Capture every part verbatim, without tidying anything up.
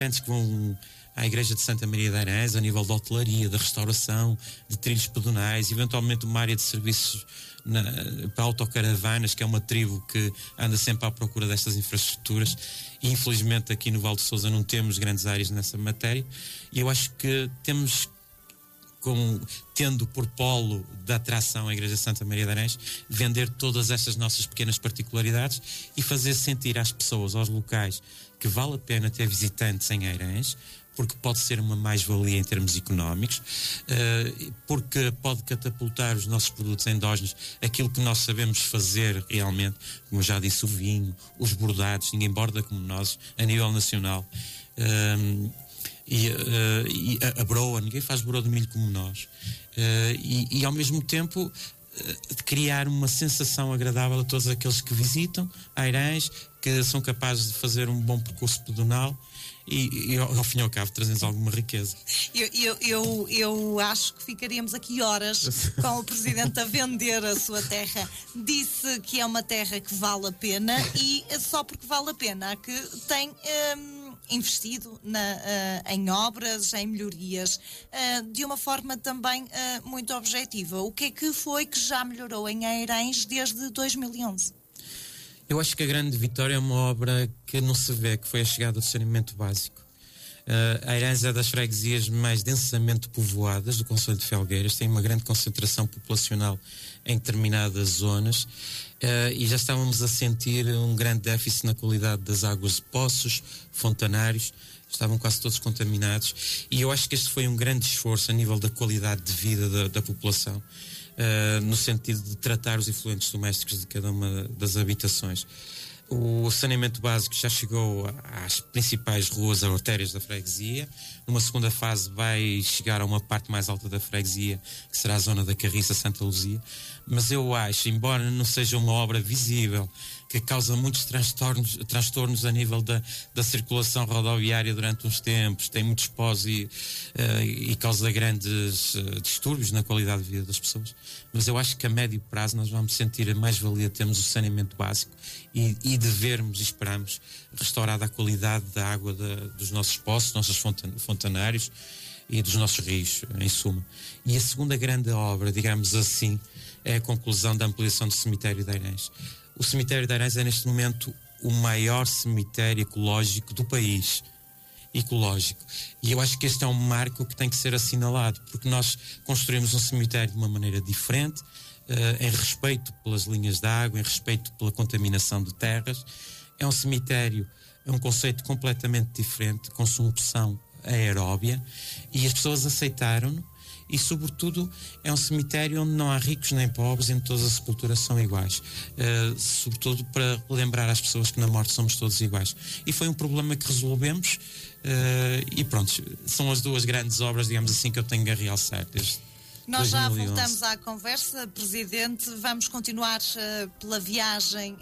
que vão à Igreja de Santa Maria de Airães, a nível de hotelaria, de restauração, de trilhos pedonais, eventualmente uma área de serviços na, para autocaravanas, que é uma tribo que anda sempre à procura destas infraestruturas, e infelizmente aqui no Val de Sousa não temos grandes áreas nessa matéria, e eu acho que temos, como, tendo por polo da atração a Igreja de Santa Maria de Airães, vender todas estas nossas pequenas particularidades e fazer sentir às pessoas, aos locais, que vale a pena ter visitantes em Airães, porque pode ser uma mais-valia em termos económicos, uh, porque pode catapultar os nossos produtos endógenos, aquilo que nós sabemos fazer realmente, como eu já disse, o vinho, os bordados, ninguém borda como nós, a nível nacional, uh, e, uh, e a, a broa, ninguém faz broa de milho como nós, uh, e, e ao mesmo tempo uh, de criar uma sensação agradável a todos aqueles que visitam Airães, que são capazes de fazer um bom percurso pedonal, E, e ao fim e ao cabo trazemos alguma riqueza. Eu, eu, eu, eu acho que ficaríamos aqui horas com o Presidente a vender a sua terra. Disse que é uma terra que vale a pena, e só porque vale a pena que tem um, investido na, uh, em obras, em melhorias, uh, de uma forma também uh, muito objetiva. O que é que foi que já melhorou em Airães desde dois mil e onze? Eu acho que a grande vitória é uma obra que não se vê, que foi a chegada do saneamento básico. Uh, Airães é das freguesias mais densamente povoadas do concelho de Felgueiras, tem uma grande concentração populacional em determinadas zonas, uh, e já estávamos a sentir um grande déficit na qualidade das águas de poços, fontanários, estavam quase todos contaminados, e eu acho que este foi um grande esforço a nível da qualidade de vida da, da população. Uh, no sentido de tratar os efluentes domésticos de cada uma das habitações. O saneamento básico já chegou às principais ruas, artérias da freguesia. Numa segunda fase vai chegar a uma parte mais alta da freguesia, que será a zona da Carriça, Santa Luzia. Mas eu acho, embora não seja uma obra visível, que causa muitos transtornos, transtornos a nível da, da circulação rodoviária durante uns tempos, tem muitos pós e, uh, e causa grandes uh, distúrbios na qualidade de vida das pessoas. Mas eu acho que a médio prazo nós vamos sentir a mais-valia de termos o saneamento básico e, e de vermos e esperamos restaurada a qualidade da água da, dos nossos poços, nossos fontanários e dos nossos rios, em suma. E a segunda grande obra, digamos assim, é a conclusão da ampliação do cemitério de Airães. O cemitério de Airães é neste momento o maior cemitério ecológico do país. Ecológico. E eu acho que este é um marco que tem que ser assinalado, porque nós construímos um cemitério de uma maneira diferente, uh, em respeito pelas linhas de água, em respeito pela contaminação de terras. É um cemitério, é um conceito completamente diferente, com solução aeróbia, e as pessoas aceitaram-no. E, sobretudo, é um cemitério onde não há ricos nem pobres, em todas as sepulturas são iguais. Uh, sobretudo para lembrar às pessoas que na morte somos todos iguais. E foi um problema que resolvemos, uh, e pronto, são as duas grandes obras, digamos assim, que eu tenho a realçar desde Nós já dois mil e onze. voltamos à conversa, Presidente. Vamos continuar uh, pela viagem uh,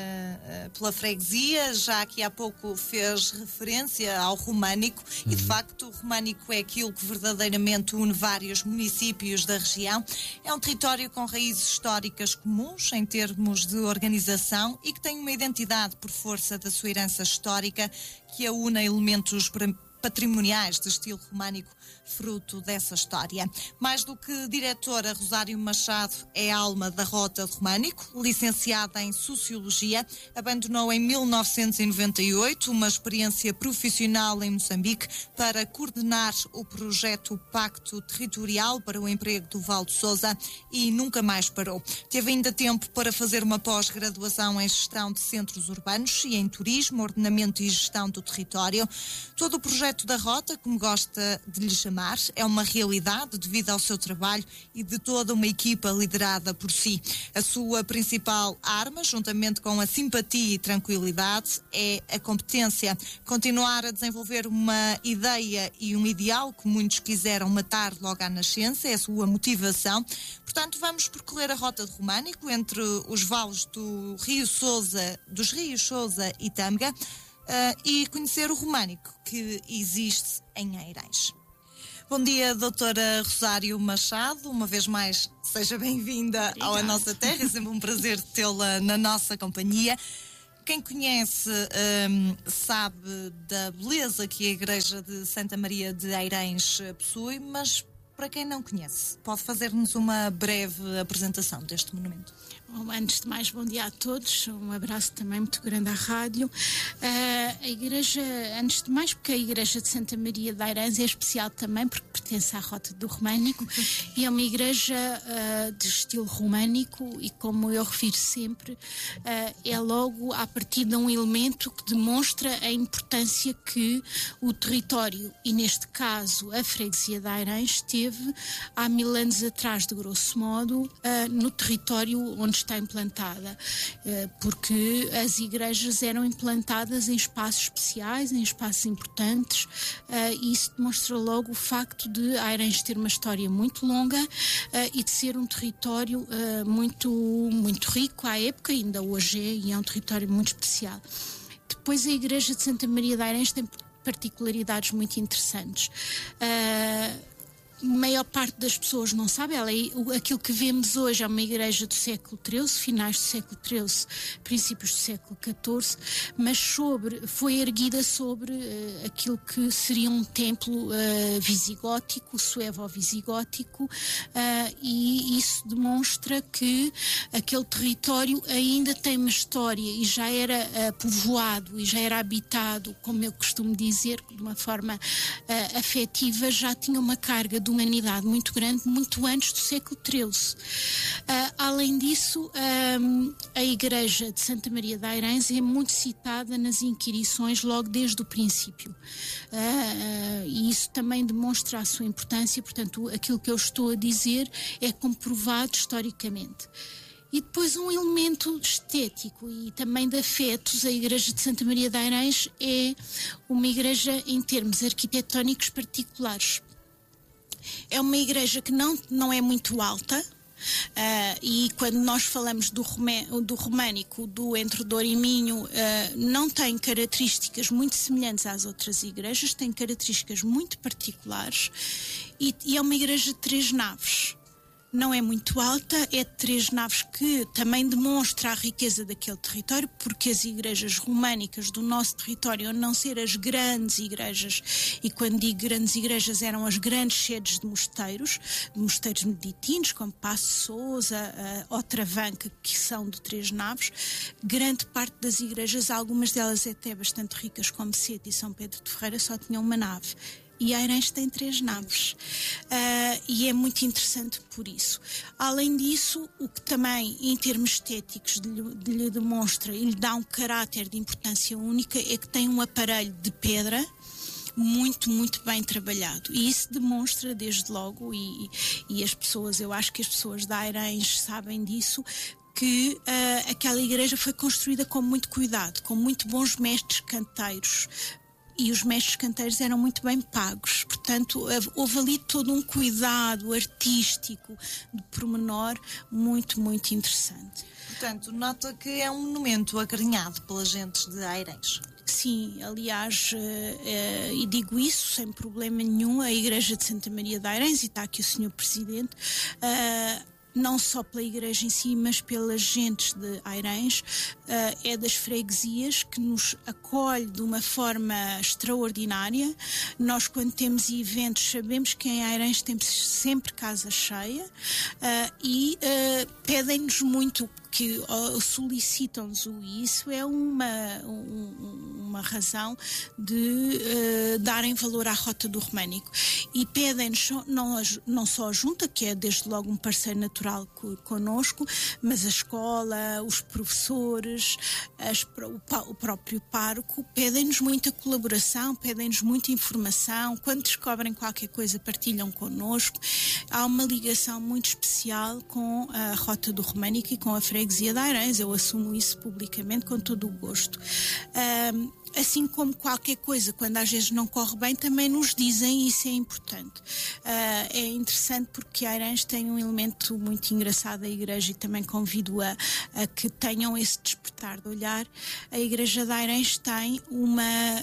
uh, pela freguesia. Já aqui há pouco fez referência ao românico, uhum. E de facto o românico é aquilo que verdadeiramente une vários municípios da região. É um território com raízes históricas comuns em termos de organização e que tem uma identidade por força da sua herança histórica, que a une a elementos patrimoniais de estilo românico, fruto dessa história. Mais do que diretora, Rosário Machado é alma da Rota de Românico, licenciada em Sociologia, abandonou em mil novecentos e noventa e oito uma experiência profissional em Moçambique para coordenar o projeto Pacto Territorial para o Emprego do Val de Sousa e nunca mais parou. Teve ainda tempo para fazer uma pós-graduação em Gestão de Centros Urbanos e em Turismo, Ordenamento e Gestão do Território. Todo o projeto da Rota, como gosta de lhe chamar, é uma realidade devido ao seu trabalho e de toda uma equipa liderada por si. A sua principal arma, juntamente com a simpatia e tranquilidade, é a competência. Continuar a desenvolver uma ideia e um ideal que muitos quiseram matar logo à nascença é a sua motivação. Portanto, vamos percorrer a Rota de Românico entre os vales do Rio Sousa, dos rios Sousa e Tâmega, Uh, e conhecer o românico que existe em Airães. Bom dia, doutora Rosário Machado. Uma vez mais, seja bem-vinda à nossa terra. É sempre um prazer tê-la na nossa companhia. Quem conhece um, sabe da beleza que a Igreja de Santa Maria de Eirens possui, mas para quem não conhece, pode fazer-nos uma breve apresentação deste monumento? Bom, antes de mais, bom dia a todos, um abraço também muito grande à rádio. Uh, a igreja, antes de mais, porque a Igreja de Santa Maria de Eirens é especial também, porque pertence à Rota do Românico e é uma igreja uh, de estilo românico e, como eu refiro sempre, uh, é logo a partir de um elemento que demonstra a importância que o território, e neste caso a freguesia de Eirens, teve há mil anos atrás, de grosso modo, uh, no território onde está implantada, porque as igrejas eram implantadas em espaços especiais, em espaços importantes, e isso demonstra logo o facto de Eirens ter uma história muito longa e de ser um território muito, muito rico à época, ainda hoje é, e é um território muito especial. Depois, a Igreja de Santa Maria de Eirens tem particularidades muito interessantes. Uh, A maior parte das pessoas não sabe, ela é, aquilo que vemos hoje é uma igreja do século treze, finais do século treze, princípios do século catorze, mas sobre, foi erguida sobre uh, aquilo que seria um templo uh, visigótico, suevo-visigótico, uh, e isso demonstra que aquele território ainda tem uma história e já era uh, povoado e já era habitado, como eu costumo dizer, de uma forma uh, afetiva, já tinha uma carga de humanidade muito grande, muito antes do século treze. Uh, além disso, um, a Igreja de Santa Maria de Eirens é muito citada nas inquirições logo desde o princípio. Uh, uh, e isso também demonstra a sua importância, portanto, aquilo que eu estou a dizer é comprovado historicamente. E depois um elemento estético e também de afetos, a Igreja de Santa Maria de Eirens é uma igreja em termos arquitetónicos particulares. É uma igreja que não, não é muito alta, uh, e quando nós falamos do, romé, do românico, do Entre Douro e Minho, uh, não tem características muito semelhantes às outras igrejas, tem características muito particulares, e, e é uma igreja de três naves. Não é muito alta, é de três naves, que também demonstra a riqueza daquele território, porque as igrejas românicas do nosso território, a não ser as grandes igrejas, e quando digo grandes igrejas, eram as grandes sedes de mosteiros, de mosteiros beneditinos, como Paço de Sousa, uh, Otravanca, que são de três naves. Grande parte das igrejas, algumas delas até bastante ricas, como Sete e São Pedro de Ferreira, só tinham uma nave. E Eirens tem três naves, uh, e é muito interessante por isso. Além disso, o que também, em termos estéticos, lhe, lhe demonstra e lhe dá um caráter de importância única, é que tem um aparelho de pedra muito, muito bem trabalhado. E isso demonstra, desde logo, e, e as pessoas, eu acho que as pessoas da Eirens sabem disso, que uh, aquela igreja foi construída com muito cuidado, com muito bons mestres canteiros. E os mestres canteiros eram muito bem pagos, portanto houve ali todo um cuidado artístico de pormenor muito, muito interessante. Portanto, nota que é um monumento acarinhado pelas gentes de Eirens. Sim, aliás, uh, uh, e digo isso sem problema nenhum, a Igreja de Santa Maria de Eirens, e está aqui o senhor Presidente, uh, não só pela igreja em si, mas pelas gentes de Eirens, uh, é das freguesias que nos acolhe de uma forma extraordinária. Nós, quando temos eventos, sabemos que em Eirens temos sempre casa cheia, uh, e uh, pedem-nos muito, que uh, solicitam-nos, e isso é uma, um, uma razão de uh, darem valor à Rota do Românico. E pedem-nos não, não só a Junta, que é desde logo um parceiro natural connosco, mas a escola, os professores, as, o, o próprio pároco, pedem-nos muita colaboração, pedem-nos muita informação. Quando descobrem qualquer coisa, partilham connosco. Há uma ligação muito especial com a Rota do Românico e com a freguesia de Eirens. Eu assumo isso publicamente com todo o gosto. Um, assim como qualquer coisa, quando às vezes não corre bem, também nos dizem, e isso é importante. Uh, é interessante porque Eirens tem um elemento muito engraçado, a igreja, e também convido a, a que tenham esse despertar de olhar. A igreja de Eirens tem uma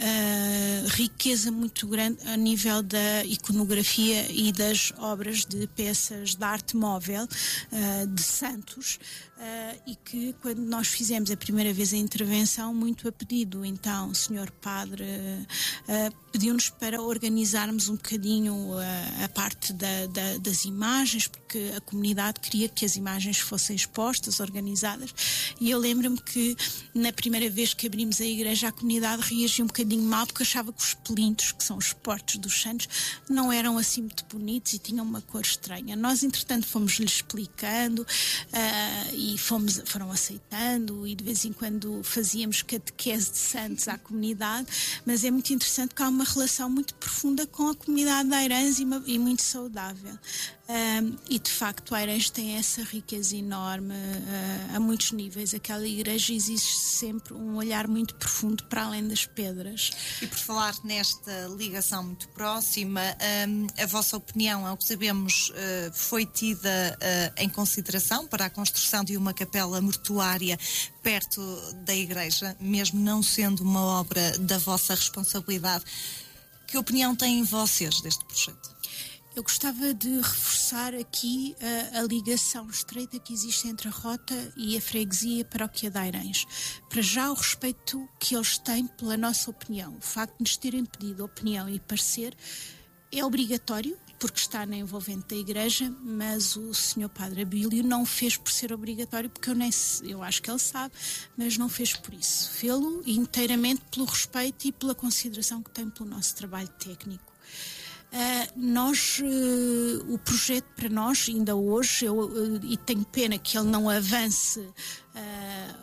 uh, riqueza muito grande a nível da iconografia e das obras de peças de arte móvel, uh, de santos, Uh, e que quando nós fizemos a primeira vez a intervenção, muito a pedido, então o senhor Padre uh, uh, pediu-nos para organizarmos um bocadinho uh, a parte da, da, das imagens, porque a comunidade queria que as imagens fossem expostas, organizadas, e eu lembro-me que na primeira vez que abrimos a igreja a comunidade reagiu um bocadinho mal, porque achava que os pelintos, que são os suportes dos santos, não eram assim muito bonitos e tinham uma cor estranha. Nós entretanto fomos-lhes explicando uh, e fomos, foram aceitando, e de vez em quando fazíamos catequese de santos à comunidade, mas é muito interessante que há uma relação muito profunda com a comunidade de Eiranze e, e muito saudável. Um, e de facto a Eiranze tem essa riqueza enorme uh, a muitos níveis. Aquela igreja existe sempre um olhar muito profundo para além das pedras. E por falar nesta ligação muito próxima, um, a vossa opinião, ao que sabemos, uh, foi tida uh, em consideração para a construção de uma capela mortuária perto da igreja, mesmo não sendo uma obra da vossa responsabilidade. Que opinião têm vocês deste projeto? Eu gostava de reforçar aqui a, a ligação estreita que existe entre a Rota e a freguesia paróquia de Eiranze. Para já, o respeito que eles têm pela nossa opinião. O facto de nos terem pedido opinião e parecer é obrigatório, porque está na envolvente da igreja, mas o senhor Padre Abílio não fez por ser obrigatório, porque eu, nem, eu acho que ele sabe, mas não fez por isso. Fê-lo inteiramente pelo respeito e pela consideração que tem pelo nosso trabalho técnico. Uh, nós, uh, o projeto para nós, ainda hoje, eu, uh, e tenho pena que ele não avance uh,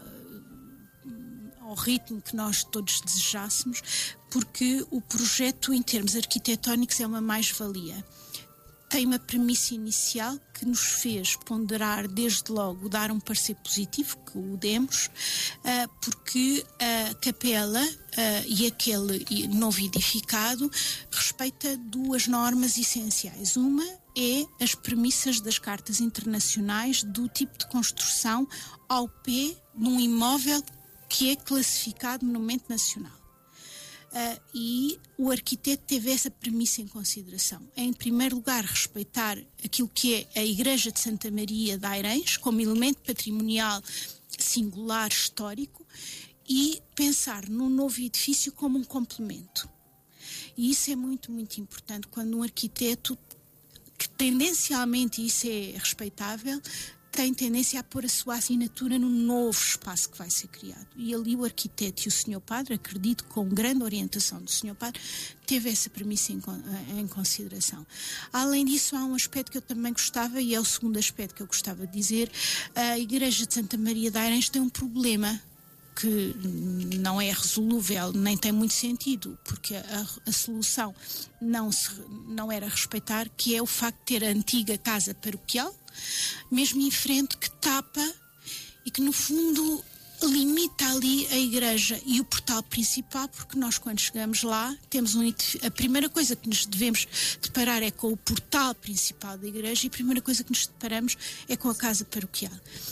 ao ritmo que nós todos desejássemos, porque o projeto, em termos arquitetónicos, é uma mais-valia. Tem uma premissa inicial que nos fez ponderar desde logo, dar um parecer positivo, que o demos, uh, porque a capela uh, e aquele novo edificado respeita duas normas essenciais. Uma é as premissas das cartas internacionais do tipo de construção ao pé de um imóvel que é classificado monumento nacional. Uh, e o arquiteto teve essa premissa em consideração. Em primeiro lugar, respeitar aquilo que é a Igreja de Santa Maria de Eiranze como elemento patrimonial singular, histórico, e pensar no novo edifício como um complemento. E isso é muito, muito importante quando um arquiteto, que tendencialmente isso é respeitável, tem tendência a pôr a sua assinatura no novo espaço que vai ser criado. E ali o arquiteto e o senhor Padre, acredito, com grande orientação do senhor Padre, teve essa premissa em, em consideração. Além disso, há um aspecto que eu também gostava, e é o segundo aspecto que eu gostava de dizer. A Igreja de Santa Maria de Eiranze tem um problema que não é resolúvel, nem tem muito sentido, porque a, a solução não, se, não era respeitar, que é o facto de ter a antiga casa paroquial, mesmo em frente, que tapa e que no fundo limita ali a igreja e o portal principal, porque nós quando chegamos lá temos um, a primeira coisa que nos devemos deparar é com o portal principal da igreja, e a primeira coisa que nos deparamos é com a casa paroquial.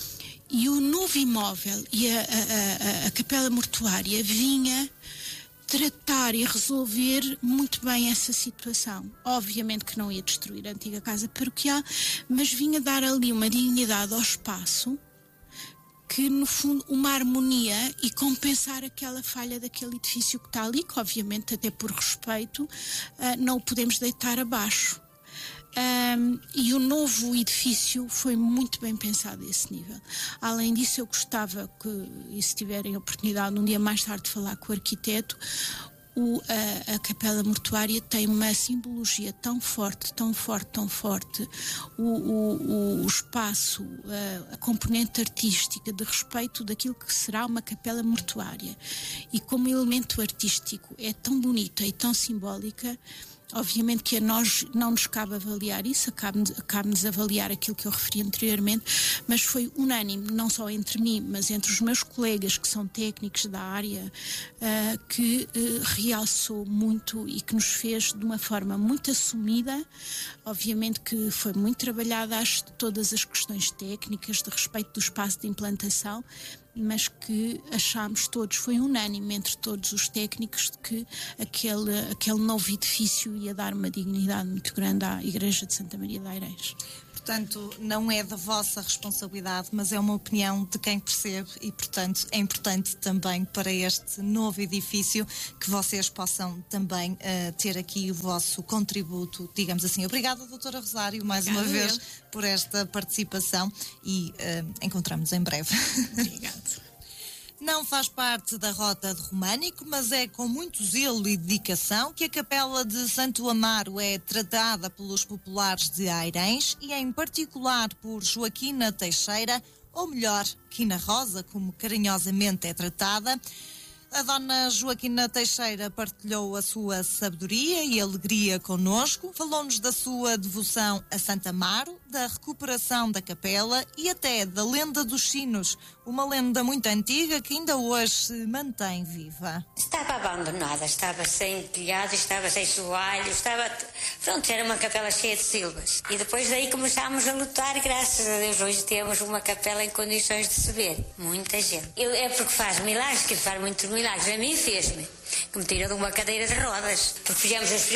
E o novo imóvel e a, a, a, a capela mortuária vinha tratar e resolver muito bem essa situação. Obviamente que não ia destruir a antiga casa paroquial, mas vinha dar ali uma dignidade ao espaço, que no fundo uma harmonia, e compensar aquela falha daquele edifício que está ali, que obviamente até por respeito não o podemos deitar abaixo. Um, e o novo edifício foi muito bem pensado a esse nível. Além disso, eu gostava que, e se tiverem a oportunidade um dia mais tarde de falar com o arquiteto, o, a, a capela mortuária tem uma simbologia tão forte, tão forte, tão forte. O, o, o espaço, a, a componente artística de respeito daquilo que será uma capela mortuária, e como elemento artístico é tão bonita e tão simbólica. Obviamente que a nós não nos cabe avaliar isso, cabe-nos, cabe-nos avaliar aquilo que eu referi anteriormente, mas foi unânime, não só entre mim, mas entre os meus colegas que são técnicos da área, uh, que uh, realçou muito e que nos fez de uma forma muito assumida. Obviamente que foi muito trabalhada as, todas as questões técnicas de respeito do espaço de implantação, mas que achámos todos, foi unânime entre todos os técnicos, de que aquele, aquele novo edifício ia dar uma dignidade muito grande à Igreja de Santa Maria de Eiranze. Portanto, não é da vossa responsabilidade, mas é uma opinião de quem percebe e, portanto, é importante também para este novo edifício que vocês possam também uh, ter aqui o vosso contributo, digamos assim. Obrigada, doutora Rosário, mais Obrigada uma vez eu. por esta participação e uh, encontramos-nos em breve. Obrigada. Não faz parte da rota de Românico, mas é com muito zelo e dedicação que a Capela de Santo Amaro é tratada pelos populares de Airens e em particular por Joaquina Teixeira, ou melhor, Quina Rosa, como carinhosamente é tratada. A dona Joaquina Teixeira partilhou a sua sabedoria e alegria connosco, falou-nos da sua devoção a Santo Amaro, da recuperação da capela e até da lenda dos sinos, uma lenda muito antiga que ainda hoje se mantém viva. Estava abandonada, estava sem telhado, estava sem soalho, estava... Pronto, era uma capela cheia de silvas. E depois daí começámos a lutar, graças a Deus hoje temos uma capela em condições de se ver. Muita gente. Eu, é porque faz milagres, que faz muitos milagres. A mim fez-me, que me tirou de uma cadeira de rodas, porque fizemos as